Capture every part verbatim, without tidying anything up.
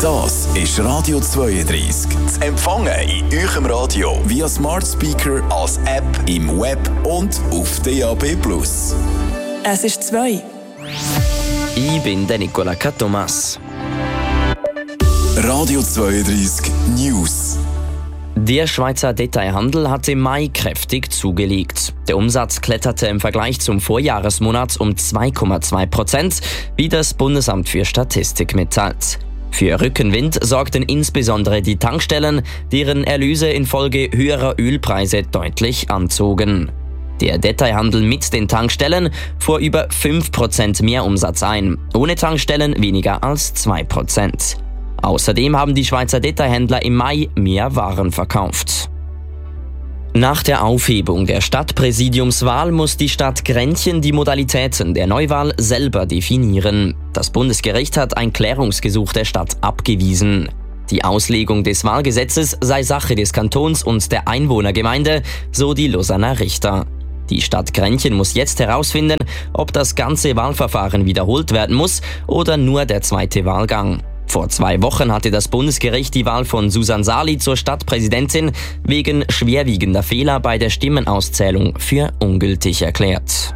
Das ist Radio zweiunddreißig. Zu empfangen in eurem Radio via Smart Speaker, als App, im Web und auf D A B plus. Es ist zwei. Ich bin der Nicola Catomas. Radio zweiunddreißig News. Der Schweizer Detailhandel hat im Mai kräftig zugelegt. Der Umsatz kletterte im Vergleich zum Vorjahresmonat um zwei Komma zwei Prozent, wie das Bundesamt für Statistik mitteilt. Für Rückenwind sorgten insbesondere die Tankstellen, deren Erlöse infolge höherer Ölpreise deutlich anzogen. Der Detailhandel mit den Tankstellen fuhr über fünf Prozent mehr Umsatz ein, ohne Tankstellen weniger als zwei Prozent. Außerdem haben die Schweizer Detailhändler im Mai mehr Waren verkauft. Nach der Aufhebung der Stadtpräsidiumswahl muss die Stadt Grenchen die Modalitäten der Neuwahl selber definieren. Das Bundesgericht hat ein Klärungsgesuch der Stadt abgewiesen. Die Auslegung des Wahlgesetzes sei Sache des Kantons und der Einwohnergemeinde, so die Lausanner Richter. Die Stadt Grenchen muss jetzt herausfinden, ob das ganze Wahlverfahren wiederholt werden muss oder nur der zweite Wahlgang. Vor zwei Wochen hatte das Bundesgericht die Wahl von Susan Sali zur Stadtpräsidentin wegen schwerwiegender Fehler bei der Stimmenauszählung für ungültig erklärt.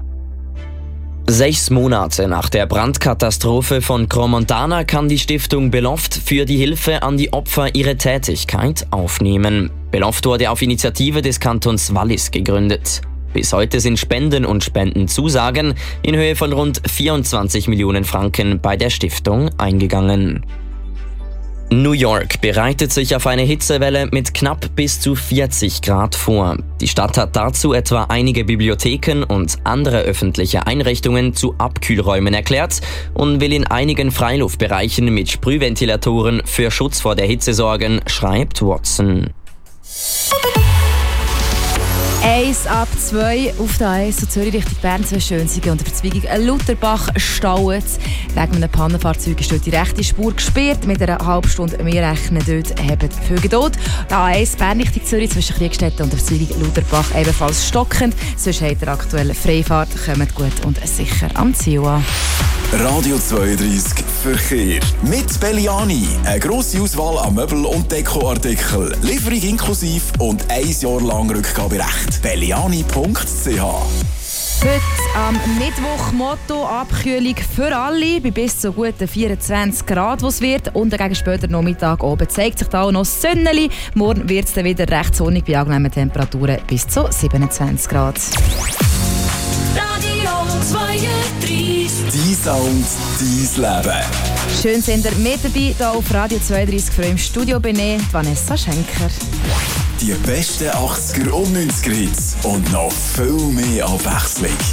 Sechs Monate nach der Brandkatastrophe von Crans-Montana kann die Stiftung Beloved für die Hilfe an die Opfer ihre Tätigkeit aufnehmen. Beloved wurde auf Initiative des Kantons Wallis gegründet. Bis heute sind Spenden und Spendenzusagen in Höhe von rund vierundzwanzig Millionen Franken bei der Stiftung eingegangen. New York bereitet sich auf eine Hitzewelle mit knapp bis zu vierzig Grad vor. Die Stadt hat dazu etwa einige Bibliotheken und andere öffentliche Einrichtungen zu Abkühlräumen erklärt und will in einigen Freiluftbereichen mit Sprühventilatoren für Schutz vor der Hitze sorgen, schreibt Watson. eins ab zwei auf der A eins, so Zürich Richtung Bern, zwei Schönsigen und der Verzweigung Lutherbach staut. Wegen einem Pannenfahrzeug ist dort die rechte Spur gesperrt. Mit einer halben Stunde mehr rechnen dort haben viele Geduld. Die A eins Bern Richtung Zürich zwischen Kriegstetten und der Verzweigung Lutherbach ebenfalls stockend. Sonst hat er aktuell Freifahrt, kommt gut und sicher am Ziel an. Radio zweiunddreißig Verkehr. Mit Belliani. Eine grosse Auswahl an Möbel- und Dekoartikeln. Lieferung inklusive und ein Jahr lang Rückgaberecht. belliani punkt c h. Heute am Mittwoch Motto Abkühlung für alle bei bis zu guten vierundzwanzig Grad, wo es wird. Und gegen später Nachmittag oben zeigt sich da auch noch das Sonnenli. Morgen wird es dann wieder recht sonnig bei angenehmen Temperaturen bis zu siebenundzwanzig Grad. Radio zweiunddreißig. Dein Sound, dein Leben. Schön sind ihr mit dabei hier auf Radio zweiunddreißig. Für im Studio bin ich, Vanessa Schenker. Die besten achtziger und neunziger Hits und noch viel mehr Abwechslung.